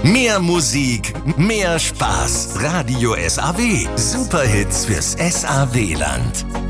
Mehr Musik, mehr Spaß. Radio SAW. Superhits fürs SAW-Land.